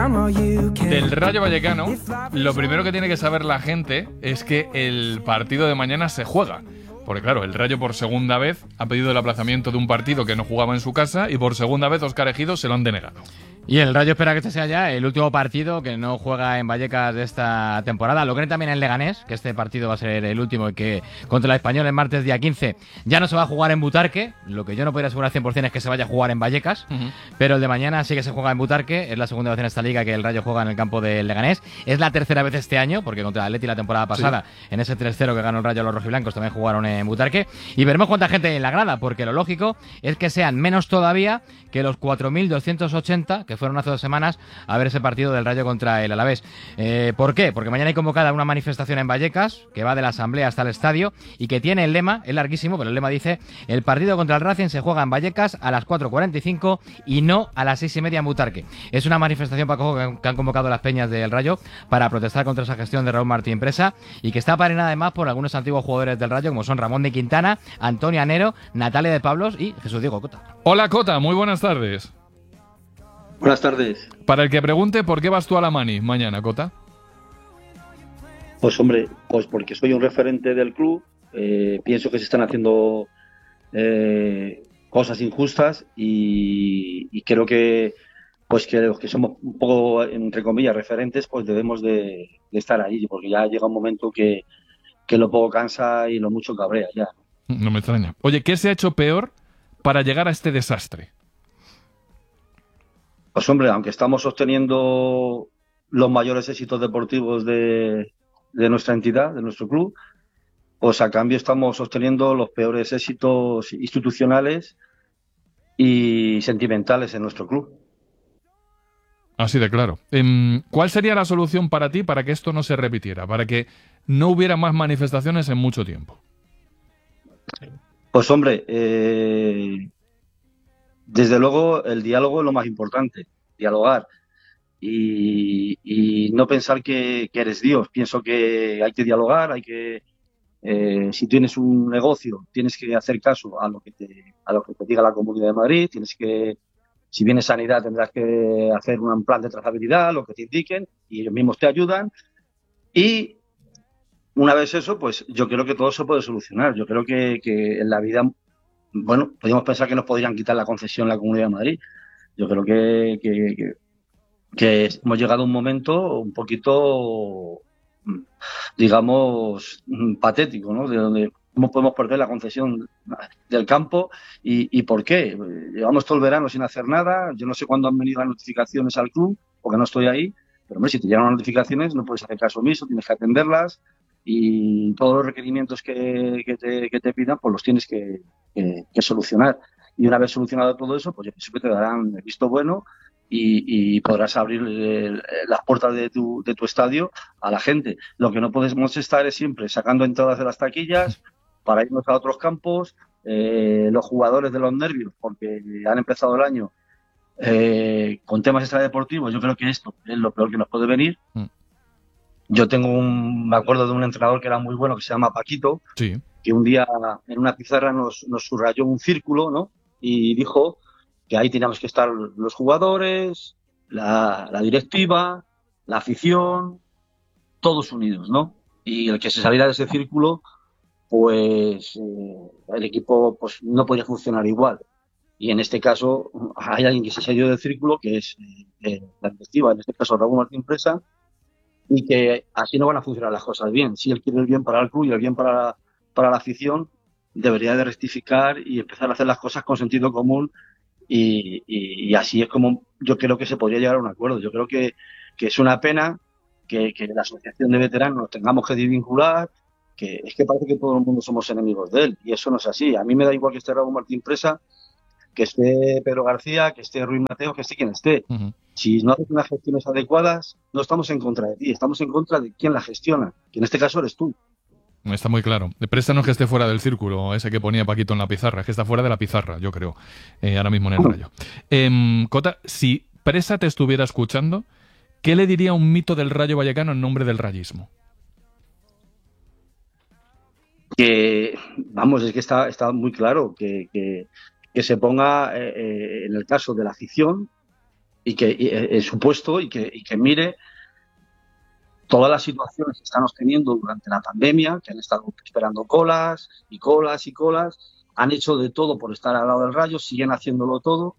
Del Rayo Vallecano, lo primero que tiene que saber la gente es que el partido de mañana se juega. Porque claro, el Rayo por segunda vez ha pedido el aplazamiento de un partido que no jugaba en su casa y por segunda vez Óscar Ejido se lo han denegado. Y el Rayo espera que este sea ya el último partido que no juega en Vallecas de esta temporada. Lo creen también en Leganés, que este partido va a ser el último y que contra el Español el martes día 15 ya no se va a jugar en Butarque. Lo que yo no podría asegurar 100% es que se vaya a jugar en Vallecas, pero el de mañana sí que se juega en Butarque. Es la segunda vez en esta liga que el Rayo juega en el campo del Leganés. Es la tercera vez este año, porque contra el Atleti la temporada pasada, en ese 3-0 que ganó el Rayo a los rojiblancos, también jugaron en Butarque. Y veremos cuánta gente hay en la grada, porque lo lógico es que sean menos todavía que los 4.280 que fueron hace 2 semanas a ver ese partido del Rayo contra el Alavés. ¿Por qué? Porque mañana hay convocada una manifestación en Vallecas que va de la Asamblea hasta el estadio y que tiene el lema, es larguísimo, pero el lema dice: el partido contra el Racing se juega en Vallecas a las 4:45 y no a las 6:30 en Butarque. Es una manifestación, Paco, que han convocado las peñas del Rayo para protestar contra esa gestión de Raúl Martín Presa y que está apadrinada además por algunos antiguos jugadores del Rayo como son Ramón de Quintana, Antonio Anero, Natalia de Pablos y Jesús Diego Cota. Hola Cota, muy buenas tardes. Buenas tardes. Para el que pregunte, ¿por qué vas tú a la mani mañana, Cota? Pues hombre, pues porque soy un referente del club, pienso que se están haciendo cosas injustas y creo que pues que los que somos un poco, entre comillas, referentes, pues debemos de estar ahí, porque ya llega un momento que lo poco cansa y lo mucho cabrea ya. No me extraña. Oye, ¿qué se ha hecho peor para llegar a este desastre? Pues hombre, aunque estamos sosteniendo los mayores éxitos deportivos de nuestra entidad, de nuestro club, pues a cambio estamos sosteniendo los peores éxitos institucionales y sentimentales en nuestro club. Así de claro. ¿Cuál sería la solución para ti para que esto no se repitiera? Para que no hubiera más manifestaciones en mucho tiempo. Pues hombre, desde luego el diálogo es lo más importante, dialogar y no pensar que eres Dios. Pienso que hay que dialogar, hay que si tienes un negocio tienes que hacer caso a lo que te diga la Comunidad de Madrid, si vienes sanidad tendrás que hacer un plan de trazabilidad, lo que te indiquen y ellos mismos te ayudan y una vez eso, pues yo creo que todo se puede solucionar. Yo creo que en la vida, bueno, podríamos pensar que nos podrían quitar la concesión la Comunidad de Madrid. Yo creo que hemos llegado a un momento un poquito, digamos, patético, ¿no? De donde cómo podemos perder la concesión del campo y por qué. Llevamos todo el verano sin hacer nada. Yo no sé cuándo han venido las notificaciones al club, porque no estoy ahí. Pero hombre, si te llegan las notificaciones no puedes hacer caso omiso, tienes que atenderlas y todos los requerimientos que te pidan, pues los tienes que solucionar. Y una vez solucionado todo eso, pues yo pienso que te darán el visto bueno y podrás abrir las puertas de tu estadio a la gente. Lo que no podemos estar es siempre sacando entradas de las taquillas para irnos a otros campos, los jugadores de los nervios, porque han empezado el año con temas extradeportivos. Yo creo que esto es lo peor que nos puede venir. Yo me acuerdo de un entrenador que era muy bueno, que se llama Paquito, sí, que un día en una pizarra nos subrayó un círculo, ¿no? Y dijo que ahí teníamos que estar los jugadores, la directiva, la afición, todos unidos, ¿no? Y el que se saliera de ese círculo, pues el equipo pues no podía funcionar igual. Y en este caso hay alguien que se salió del círculo, que es la directiva, en este caso Raúl Martín Presa, y que así no van a funcionar las cosas bien. Si él quiere el bien para el club y el bien para la afición, debería de rectificar y empezar a hacer las cosas con sentido común y así es como yo creo que se podría llegar a un acuerdo. Yo creo que es una pena que la asociación de veteranos nos tengamos que desvincular, que es que parece que todo el mundo somos enemigos de él y eso no es así. A mí me da igual que esté Raúl Martín Presa, que esté Pedro García, que esté Ruiz Mateo, que esté quien esté. Si no haces unas gestiones adecuadas, no estamos en contra de ti, estamos en contra de quien la gestiona, que en este caso eres tú. Está muy claro. Préstanos que esté fuera del círculo, ese que ponía Paquito en la pizarra, es que está fuera de la pizarra, yo creo, ahora mismo en el Rayo. Cota, si Presa te estuviera escuchando, ¿qué le diría un mito del Rayo Vallecano en nombre del rayismo? Que, vamos, es que está muy claro que se ponga, en el caso de la afición, en su puesto y que mire todas las situaciones que estamos teniendo durante la pandemia, que han estado esperando colas y colas y colas, han hecho de todo por estar al lado del Rayo, siguen haciéndolo todo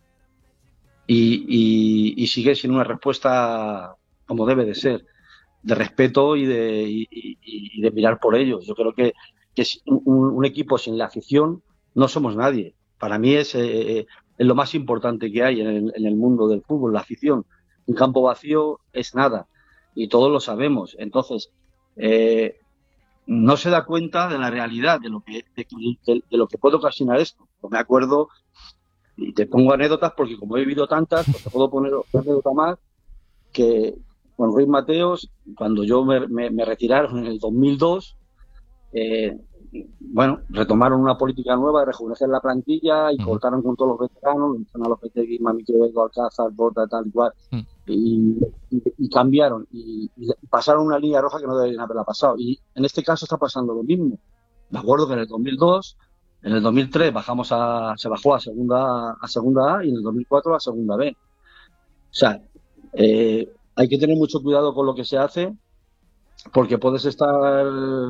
y sigue sin una respuesta como debe de ser, de respeto y de mirar por ellos. Yo creo que un equipo sin la afición no somos nadie. Para mí es lo más importante que hay en el mundo del fútbol, la afición. Un campo vacío es nada y todos lo sabemos. Entonces, no se da cuenta de la realidad, de lo que puede ocasionar esto. Yo me acuerdo, y te pongo anécdotas porque como he vivido tantas, pues te puedo poner otra anécdota más, que con Ruiz Mateos, cuando yo me retiraron en el 2002, retomaron una política nueva de rejuvenecer la plantilla y cortaron con todos los veteranos, a los Petegui, Mamiquevedo, Alcázar, Borda, tal y cual, y cambiaron y pasaron una línea roja que no deberían haberla pasado. Y en este caso está pasando lo mismo. Me acuerdo que en el 2002, en el 2003 se bajó a segunda A y en el 2004 a segunda B. O sea, hay que tener mucho cuidado con lo que se hace, porque puedes estar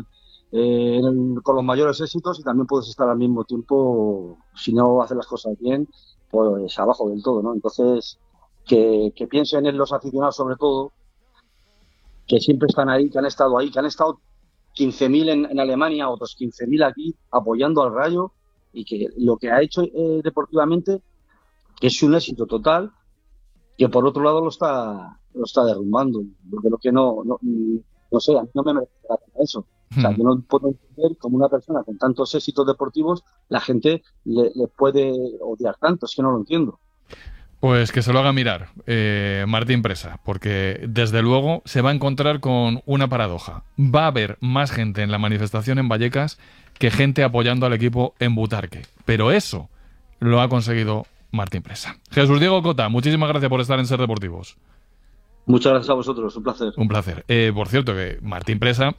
con los mayores éxitos y también puedes estar al mismo tiempo, si no haces las cosas bien, pues abajo del todo, ¿no? Entonces, que piensen en los aficionados sobre todo, que siempre están ahí, que han estado 15.000 en Alemania, otros 15.000 aquí, apoyando al Rayo, y que lo que ha hecho deportivamente, que es un éxito total, que por otro lado lo está derrumbando. Yo creo que no sé, a mí no me merece eso. O sea, yo no puedo entender cómo una persona con tantos éxitos deportivos la gente le puede odiar tanto, es que no lo entiendo. Pues que se lo haga mirar Martín Presa, porque desde luego se va a encontrar con una paradoja. Va a haber más gente en la manifestación en Vallecas que gente apoyando al equipo en Butarque. Pero eso lo ha conseguido Martín Presa. Jesús Diego Cota, muchísimas gracias por estar en Ser Deportivos. Muchas gracias a vosotros, un placer. Un placer. Por cierto, que Martín Presa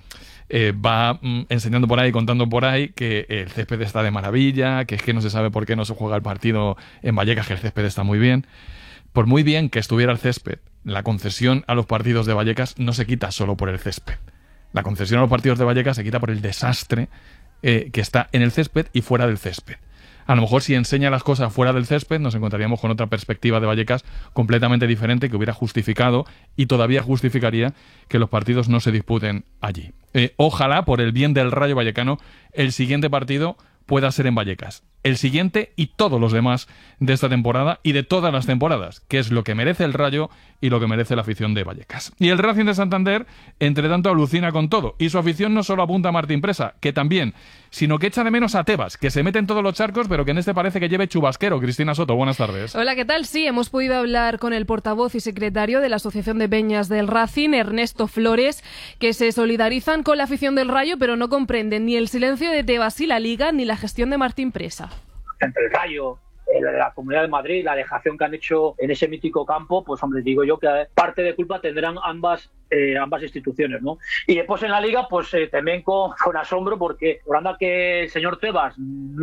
va enseñando por ahí, contando por ahí, que el césped está de maravilla, que es que no se sabe por qué no se juega el partido en Vallecas, que el césped está muy bien. Por muy bien que estuviera el césped, la concesión a los partidos de Vallecas no se quita solo por el césped. La concesión a los partidos de Vallecas se quita por el desastre que está en el césped y fuera del césped. A lo mejor si enseña las cosas fuera del césped nos encontraríamos con otra perspectiva de Vallecas completamente diferente que hubiera justificado y todavía justificaría que los partidos no se disputen allí. Ojalá, por el bien del Rayo Vallecano, el siguiente partido pueda ser en Vallecas. El siguiente y todos los demás de esta temporada y de todas las temporadas, que es lo que merece el Rayo y lo que merece la afición de Vallecas. Y el Racing de Santander, entre tanto, alucina con todo. Y su afición no solo apunta a Martín Presa, que también, sino que echa de menos a Tebas, que se mete en todos los charcos, pero que en este parece que lleve chubasquero. Cristina Soto, buenas tardes. Hola, ¿qué tal? Sí, hemos podido hablar con el portavoz y secretario de la Asociación de Peñas del Racing, Ernesto Flores, que se solidarizan con la afición del Rayo, pero no comprenden ni el silencio de Tebas y la Liga, ni la gestión de Martín Presa. Entre el Rayo, la Comunidad de Madrid, la dejación que han hecho en ese mítico campo, pues hombre, digo yo que parte de culpa tendrán ambas instituciones, ¿no? Y después en la Liga, pues también con asombro, porque por anda que el señor Tebas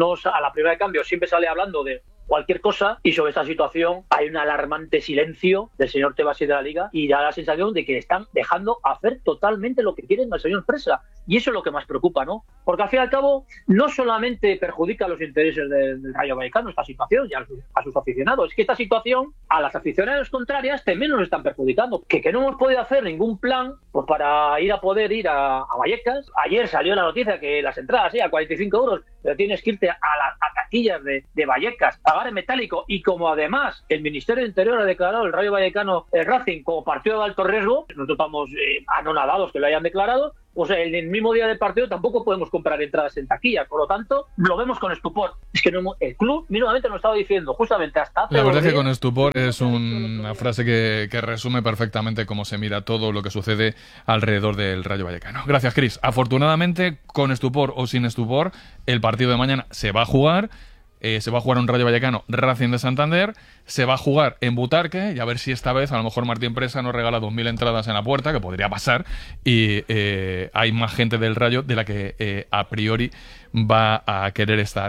a la primera de cambio siempre sale hablando de cualquier cosa, y sobre esta situación hay un alarmante silencio del señor Tebas y de la Liga, y da la sensación de que están dejando hacer totalmente lo que quieren al señor Presa, y eso es lo que más preocupa, ¿no? Porque al fin y al cabo no solamente perjudica los intereses del Rayo Vallecano esta situación y a sus aficionados, es que esta situación a las aficionadas contrarias también nos están perjudicando, que no hemos podido hacer ningún plan pues para poder ir a Vallecas. Ayer salió la noticia que las entradas a 45 euros, pero tienes que irte a taquillas de Vallecas, pagar en metálico, y como además el Ministerio de Interior ha declarado el Rayo Vallecano, el Racing, como partido de alto riesgo, nosotros estamos anonadados que lo hayan declarado. O sea, en el mismo día del partido tampoco podemos comprar entradas en taquilla, por lo tanto, lo vemos con estupor. Es que el club mínimamente nos estaba diciendo, justamente hasta hace La verdad es que con estupor es una frase que resume perfectamente cómo se mira todo lo que sucede alrededor del Rayo Vallecano. Gracias, Cris. Afortunadamente, con estupor o sin estupor, el partido de mañana se va a jugar. Se va a jugar un Rayo Vallecano Racing de Santander, se va a jugar en Butarque, y a ver si esta vez a lo mejor Martín Presa nos regala 2.000 entradas en la puerta, que podría pasar, y hay más gente del Rayo de la que a priori va a querer estar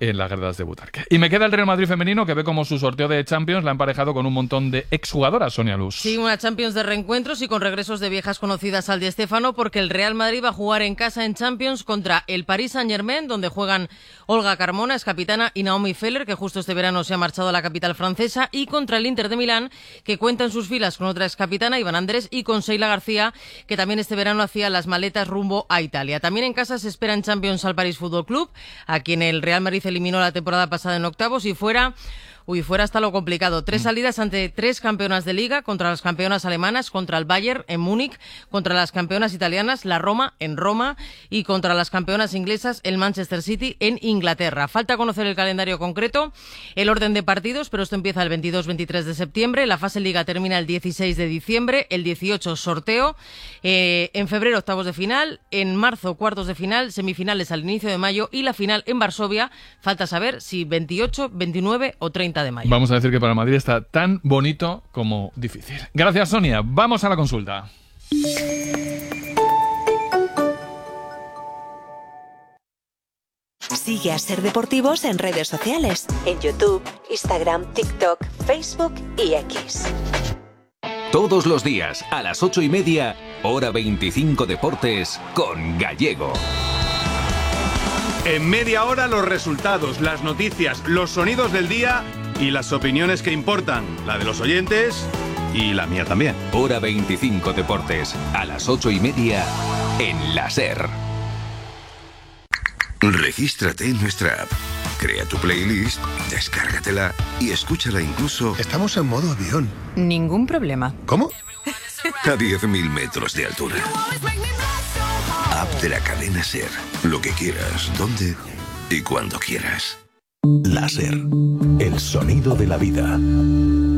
en las gradas de Butarque. Y me queda el Real Madrid femenino, que ve como su sorteo de Champions la ha emparejado con un montón de exjugadoras, Sonia Luz. Sí, una Champions de reencuentros y con regresos de viejas conocidas al Di Stéfano, porque el Real Madrid va a jugar en casa en Champions contra el Paris Saint-Germain, donde juegan Olga Carmona, es capitana, y Naomi Feller, que justo este verano se ha marchado a la capital francesa, y contra el Inter de Milán, que cuenta en sus filas con otra excapitana, Iván Andrés, y con Sheila García, que también este verano hacía las maletas rumbo a Italia. También en casa se espera en Champions al París Fútbol Club, a quien el Real Madrid eliminó la temporada pasada en octavos, y fuera hasta lo complicado. 3 salidas ante 3 campeonas de Liga, contra las campeonas alemanas, contra el Bayern en Múnich, contra las campeonas italianas, la Roma en Roma, y contra las campeonas inglesas, el Manchester City en Inglaterra. Falta conocer el calendario concreto, el orden de partidos, pero esto empieza el 22-23 de septiembre, la fase Liga termina el 16 de diciembre, el 18 sorteo, en febrero octavos de final, en marzo cuartos de final, semifinales al inicio de mayo y la final en Varsovia. Falta saber si 28, 29 o 30 de mayo. Vamos a decir que para Madrid está tan bonito como difícil. Gracias, Sonia. Vamos a la consulta. Sigue a Ser Deportivos en redes sociales, en YouTube, Instagram, TikTok, Facebook y X. Todos los días a las 8:30, hora 25 Deportes con Gallego. En media hora los resultados, las noticias, los sonidos del día y las opiniones que importan, la de los oyentes y la mía también. Hora 25 Deportes, a las 8:30 en la SER. Regístrate en nuestra app, crea tu playlist, descárgatela y escúchala incluso... Estamos en modo avión. Ningún problema. ¿Cómo? A 10.000 metros de altura. App de la cadena SER. Lo que quieras, donde y cuando quieras. La SER, el sonido de la vida.